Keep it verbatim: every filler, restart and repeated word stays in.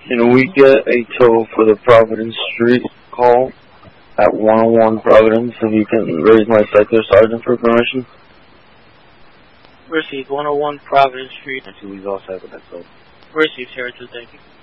Can we get a tow for the Providence Street call at one oh one Providence if you can raise my sector sergeant for permission? Received one oh one Providence Street. And two weeks outside with that tow. Received, Territory, thank you.